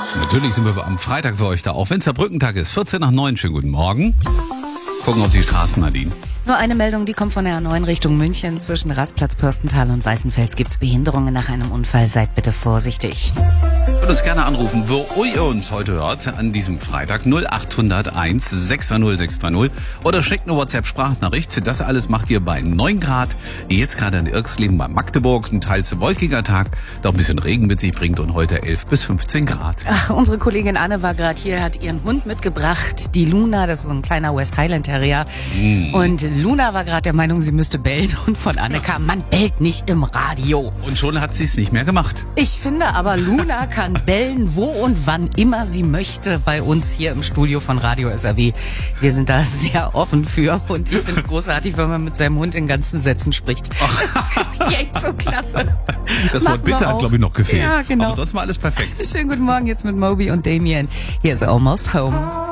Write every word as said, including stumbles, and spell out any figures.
Natürlich sind wir am Freitag für euch da, auch wenn es der Brückentag ist. vierzehn nach neun, schönen guten Morgen. Gucken, ob die Straßen, Nadine. Nur eine Meldung, die kommt von der A neun Richtung München. Zwischen Rastplatz, Pörstental und Weißenfels gibt's Behinderungen nach einem Unfall. Seid bitte vorsichtig. Könnt uns gerne anrufen, wo ihr uns heute hört, an diesem Freitag null acht null eins sechs drei null sechs drei null oder schickt eine WhatsApp-Sprachnachricht. Das alles macht ihr bei neun Grad. Jetzt gerade in Irksleben bei Magdeburg. Ein teils wolkiger Tag, der auch ein bisschen Regen mit sich bringt und heute elf bis fünfzehn Grad. Ach, unsere Kollegin Anne war gerade hier, hat ihren Hund mitgebracht, die Luna, das ist so ein kleiner West Highland Terrier. Mm. Und Luna war gerade der Meinung, sie müsste bellen und von Anne kam, man bellt nicht im Radio. Und schon hat sie es nicht mehr gemacht. Ich finde aber, Luna kann bellen, wo und wann immer sie möchte bei uns hier im Studio von Radio S R W. Wir sind da sehr offen für und ich finde es großartig, wenn man mit seinem Hund in ganzen Sätzen spricht. Das finde ich echt so klasse. Das Wort bitte hat, glaube ich, noch gefehlt. Ja, genau. Aber sonst war alles perfekt. Schönen guten Morgen jetzt mit Moby und Damien. Hier ist Almost Home.